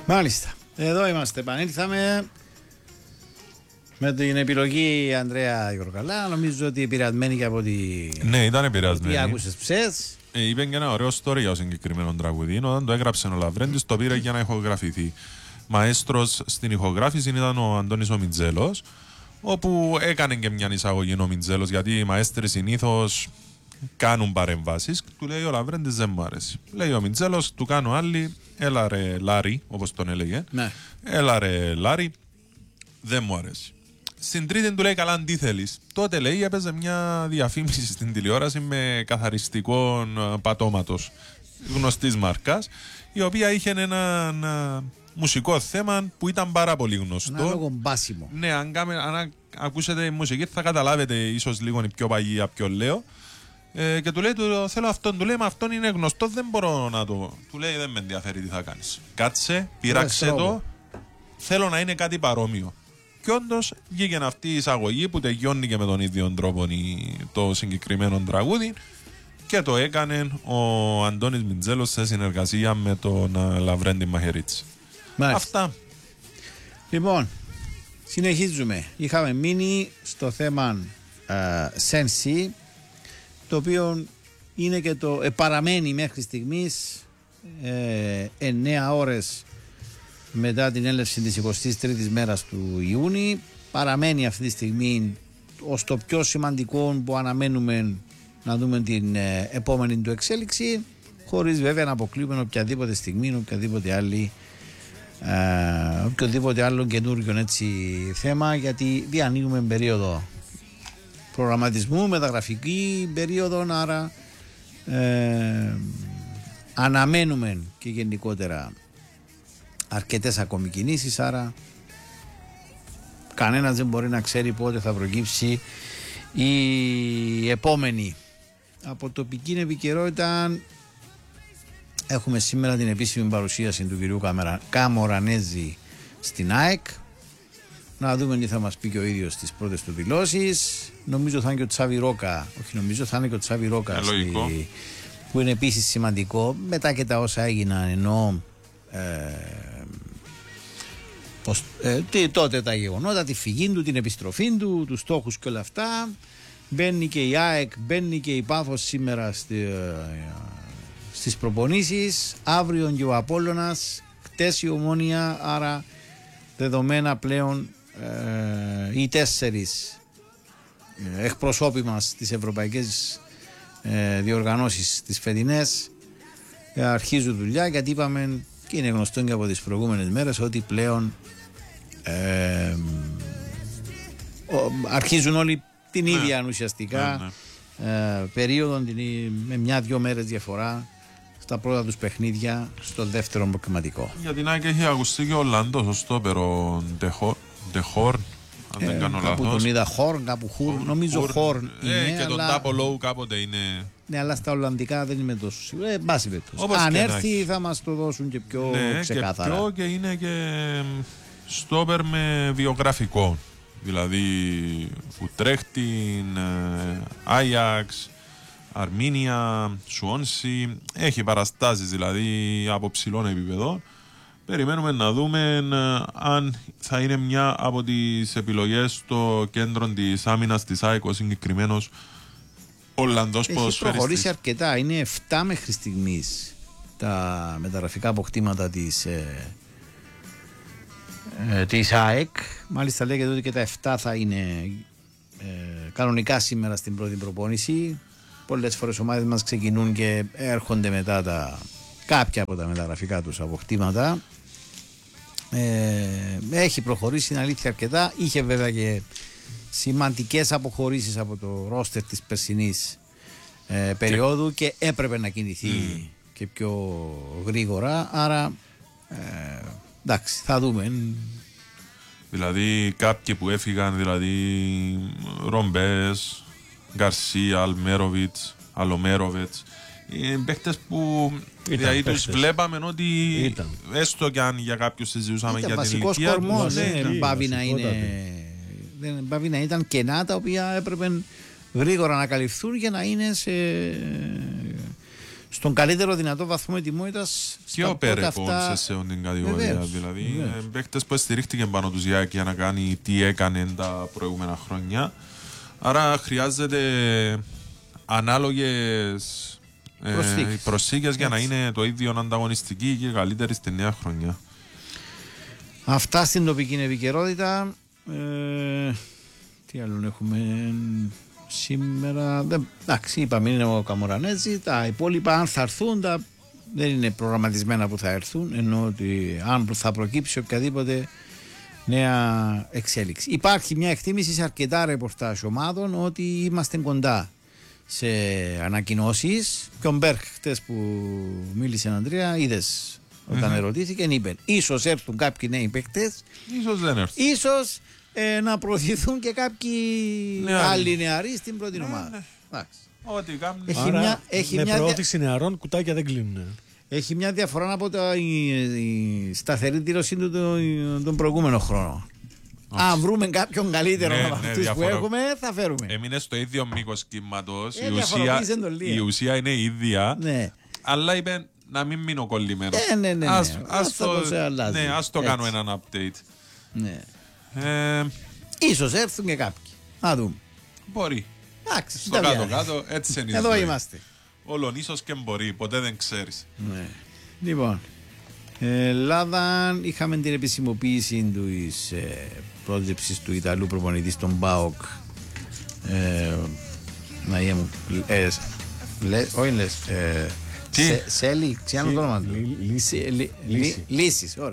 Μάλιστα. Εδώ είμαστε. Επανήλθαμε με την επιλογή Ανδρέα Γιωργαλά. Νομίζω ότι επηρεασμένη και από τη. Ναι, ήταν επηρεασμένη. Τι άκουσες ψες. Είπε και ένα ωραίο story για το συγκεκριμένο τραγουδί. Όταν το έγραψε ο Λαβρέντης, το πήρε για να ηχογραφηθεί. Μαέστρος στην ηχογράφηση ήταν ο Αντώνης ο Μιτζέλος, όπου έκανε και μια εισαγωγή ο Μιτζέλος, γιατί οι μαέστροι συνήθως κάνουν παρεμβάσεις. Του λέει ο Λαβρέντης δεν μου άρεσε. Λέει ο Μιτζέλος, του κάνω άλλη, έλα ρε Λάρη, όπως τον έλεγε. Ναι. Έλα ρε Λάρη, δεν μου αρέσει. Στην τρίτη του λέει καλά αν τι θέλεις. Τότε λέει έπαιζε μια διαφήμιση στην τηλεόραση με καθαριστικό πατώματος γνωστής μάρκας, η οποία είχε έναν μουσικό θέμα που ήταν πάρα πολύ γνωστό. Ένα λόγο μπάσιμο. Ναι, αν ακούσετε η μουσική θα καταλάβετε ίσως λίγο η πιο παγία ποιο λέω. Και του λέει θέλω αυτόν, του λέει μα αυτόν είναι γνωστό, δεν μπορώ να το. Του λέει δεν με ενδιαφέρει τι θα κάνεις. Κάτσε, πειράξε το, θέλω να είναι κάτι παρόμοιο. Και όντως βγήκε αυτή η εισαγωγή που τελειώνει και με τον ίδιο τρόπο το συγκεκριμένο τραγούδι και το έκανε ο Αντώνης Μιτζέλος σε συνεργασία με τον Λαβρέντη Μαχαιρίτση. Αυτά. Λοιπόν, συνεχίζουμε. Είχαμε μείνει στο θέμα Σένσι, το οποίο είναι και το παραμένει μέχρι στιγμής 9 ώρες μετά την έλευση της 23ης μέρας του Ιούνιου. Παραμένει αυτή τη στιγμή ως το πιο σημαντικό που αναμένουμε να δούμε την επόμενη του εξέλιξη, χωρίς βέβαια να αποκλείουμε οποιαδήποτε στιγμή, οποιοδήποτε άλλο καινούργιο έτσι θέμα, γιατί διανοίγουμε περίοδο προγραμματισμού, μεταγραφική περίοδο, άρα αναμένουμε και γενικότερα αρκετές ακόμη κινήσεις, άρα κανένας δεν μπορεί να ξέρει πότε θα προκύψει η επόμενη. Από τοπική επικαιρότητα έχουμε σήμερα την επίσημη παρουσίαση του κυρίου Καμορανέζη στην ΑΕΚ. Να δούμε τι θα μας πει και ο ίδιος στις πρώτες του δηλώσεις. Νομίζω θα είναι και ο Τσάβι Ρόκα, θα είναι και ο Τσάβι Ρόκα που είναι επίσης σημαντικό μετά και τα όσα έγιναν, εννοώ τότε τα γεγονότα, τη φυγή του, την επιστροφή του, τους στόχους και όλα αυτά. Μπαίνει και η ΑΕΚ, μπαίνει και η Πάφος σήμερα στις προπονήσεις. Αύριο και ο Απόλλωνας, χτες η Ομόνια, άρα δεδομένα πλέον οι 4 εκπροσώποι μας στις ευρωπαϊκές διοργανώσεις τις φετινές αρχίζουν δουλειά, γιατί είπαμε και είναι γνωστό και από τις προηγούμενες μέρες ότι πλέον αρχίζουν όλοι την ίδια ουσιαστικά περίοδο, με 1-2 μέρες διαφορά στα πρώτα τους παιχνίδια στο δεύτερο προκριματικό. Για την ΑΕΚ έχει ακουστεί και ο Ολλανδός, ο στόπερο Ντεχόρν, αν δεν κάνω λάθος. Κάπου τον είδα Χόρν, κάπου Χουρ, νομίζω Χόρν είναι. Και τον Τάπολο κάποτε είναι. Ναι, αλλά στα Ολλανδικά δεν είμαι τόσο σίγουρο. Μπάση περιπτώσει. Αν έρθει θα μας το δώσουν και πιο ξεκάθαρα. Και είναι και στόπερ με βιογραφικό. Δηλαδή Ουτρέχτιν, Άγιαξ, Αρμίνια, Σουόνσι. Έχει παραστάσεις δηλαδή από ψηλών επίπεδων. Περιμένουμε να δούμε αν θα είναι μια από τις επιλογές στο κέντρο της άμυνας της ΑΕΚ ο συγκεκριμένος Ολλανδός ποδοσφαιριστής. Έχει προχωρήσει αρκετά. Είναι 7 μέχρι στιγμής τα μεταγραφικά αποκτήματα της ΑΕΚ. Μάλιστα λέγεται ότι και τα 7 θα είναι κανονικά σήμερα στην πρώτη προπόνηση. Πολλές φορές ομάδες μας ξεκινούν και έρχονται μετά κάποια από τα μεταγραφικά τους αποκτήματα. Έχει προχωρήσει, είναι αλήθεια, αρκετά. Είχε βέβαια και σημαντικές αποχωρήσεις από το ρόστερ της περσινής περίοδου και έπρεπε να κινηθεί και πιο γρήγορα, άρα εντάξει, θα δούμε. Δηλαδή κάποιοι που έφυγαν, δηλαδή Ρομπές, Γκαρσία, Αλομέροβιτς, παίχτες που δηλαδή τους βλέπαμε ότι έστω και αν για κάποιους συζητούσαμε για την ηλικία. Βασικός κορμός, δεν πάβει να ήταν κενά τα οποία έπρεπε γρήγορα να καλυφθούν για να είναι στον καλύτερο δυνατό βαθμό ετοιμότητας. Και ο Πέρεπον σε την κατηγορία. Δηλαδή, παίκτες που στηρίχτηκε πάνω τους Γιάκ για να κάνει τι έκανε τα προηγούμενα χρόνια. Άρα χρειάζεται ανάλογες προσθήκες για να είναι το ίδιο ανταγωνιστική και καλύτερη στη νέα χρονιά. Αυτά στην τοπική επικαιρότητα. Τι άλλο έχουμε σήμερα? Εντάξει, είπαμε είναι ο Καμορανέζη. Τα υπόλοιπα, αν θα έρθουν, δεν είναι προγραμματισμένα που θα έρθουν. Ενώ ότι αν θα προκύψει οποιαδήποτε νέα εξέλιξη. Υπάρχει μια εκτίμηση σε αρκετά ρεπορτάζ ομάδων ότι είμαστε κοντά σε ανακοινώσεις. Και ο Μπέρκ χτες που μίλησε ο Ανδρέα, είδες όταν ερωτήθηκε, είπε ίσως έρθουν κάποιοι νέοι παίκτες, ίσως δεν έρθουν. Ίσως να προωθηθούν και κάποιοι άλλοι νεαροί στην πρώτη ομάδα. Ό,τι κάνουν. Με προώθηση νεαρών κουτάκια δεν κλείνουν. Έχει μια διαφορά από η σταθερή δήλωσή του τον προηγούμενο χρόνο. Αν βρούμε κάποιον καλύτερο από αυτούς που έχουμε, θα φέρουμε. Έμεινε στο ίδιο μήκος κύματος. Η ουσία είναι η ίδια. Αλλά είπε να μην μείνω κολλημένος. Ας το κάνω έναν update. Ίσως έρθουν και κάποιοι. Να δούμε. Μπορεί. Στο κάτω-κάτω έτσι είναι. Εδώ είμαστε. Όλον ίσως και μπορεί, ποτέ δεν ξέρεις. Λοιπόν, Ελλάδα είχαμε την επισημοποίηση της πρόσληψης του Ιταλού προπονητή στον ΠΑΟΚ. Όχι λες. Σέλι, ξιάνω το όνομα του. Λύσης, ωραία.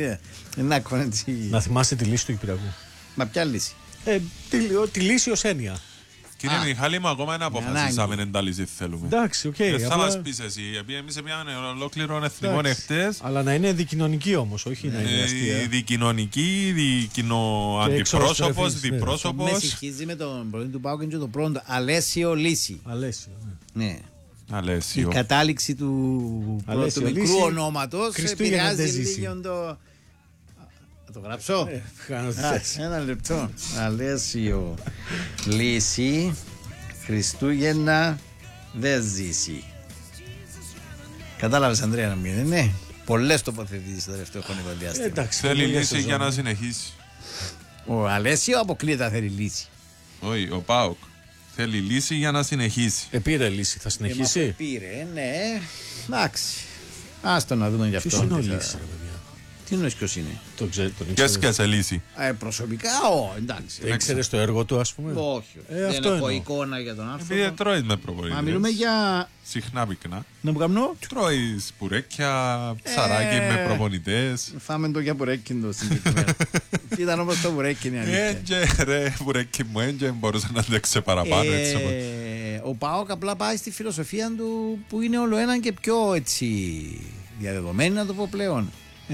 Να θυμάστε τη λύση του Κυπριακού. Μα ποια λύση? Τη λύση ως έννοια. Κύριε Μιχάλη, μα ακόμα δεν αποφασίσαμε να τα λύση θέλουμε. Εντάξει, οκ. Δεν θα μας πεις εσύ, επειδή εμείς πιάμε ολόκληρο εθνικό εχτές. Αλλά να είναι δικοινωνική όμως, όχι να είναι αστεία. Δικοινωνική, αντιπρόσωπος, διπρόσωπος. Με συγχύζει με τον πρώτο του ΠΑΟΚ και το πρώτο, Αλέσιο Λύση. Ναι. Η κατάληξη του μικρού ονόματος επηρεάζει λίγο το... Θα το γράψω? Ένα λεπτό. Αλέσιο Λύση, Χριστούγεννα δεν ζήσει. Κατάλαβες, Ανδρέα, να μην είναι? Πολλές τοποθετήσεις το τελευταίο χρονικό διάστημα. Θέλει λύση για να συνεχίσει. Ο Αλέσιο αποκλείεται να θέλει λύση. Όχι, ο ΠΑΟΚ θέλει λύση για να συνεχίσει. Πήρε λύση, θα συνεχίσει. Πήρε, ναι. Εντάξει. Άστο να δούμε γι' αυτό. Ποιος είναι ο Λύση, ρε παιδιά? Τι εννοείς ποιος είναι? Τον ξέρει. Και σε λύση. Προσωπικά, εντάξει. Ήξερες το έργο του, ας πούμε? Όχι. Δεν έχω εικόνα για τον άνθρωπο. Επειδή τρώεις με προπονητές. Μα μιλούμε για... Συχνά πυκνά. Να μου καμνώ? Τρώεις πουρέκια, ψαράκι με προπονητές. Φάμε το για πουρέκι το συγκεκριμένο. Ήταν όμως το πουρέκι είναι αλήθεια. Έντζε ρε πουρέκι μου, έντζε μπορούσα να αντέξει παραπάνω. Ο ΠΑΟΚ απλά πάει στη φιλοσοφία του που είναι όλο έναν και πιο έτσι διαδεδομένη, να το πω πλέον.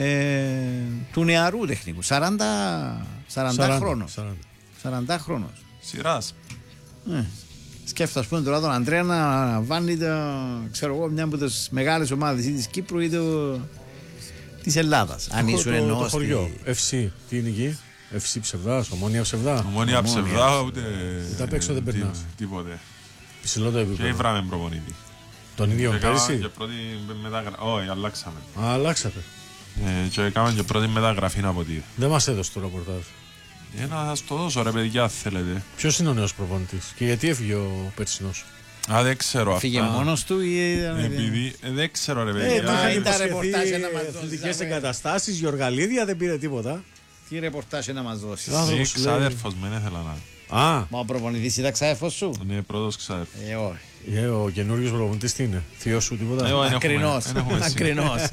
Του νεαρού τεχνικού. 40 χρόνος. 40 χρόνος. Σειράς. Σκέφτομαι, ας πούμε, τώρα τον Ανδρέα να βάλει ξέρω εγώ, μια από τις μεγάλες ομάδες ή της Κύπρου ή της Ελλάδας. Αν ήσουν εννοώ. Το χωριό. FC. Τι είναι εκεί? FC Ψευδάς, Ομόνια Ψευδά. Ομόνια Ψευδά, ούτε. Τα απ' έξω δεν περνά. Τίποτε. Ψηλό το επίπεδο. Και βράμε προπονητή. Τον ίδιο πέρυσι? Και πρώτη μεταγραφή. Όχι, αλλάξαμε. Αλλάξατε. Και έκαναν και πρώτη μεταγραφή από τι. Δεν μας έδωσε το ρεπορτάζ. Να σας το δώσω ρε παιδιά, θέλετε. Ποιος είναι ο νέος προπονητής και γιατί έφυγε ο περσινός? Δεν ξέρω αυτά. Φύγε μόνος του ή... Επειδή δεν ξέρω ρε παιδιά. Είχαν τα ρεπορτάζ να μας δώσεις. Αθλητικές εγκαταστάσεις, Γιοργαλίδια, δεν πήρε τίποτα. Τι ρεπορτάζ να μας δώσεις? Ξάδερφος με, δεν ήθελα να. Μα ο προπονητής ήταν ξάδερφος σου? Ναι, πρώτος ξάδερφος. Όχι. Ο καινούργιος προπονητής τι είναι? Θείος σου τίποτα? Ακρινός.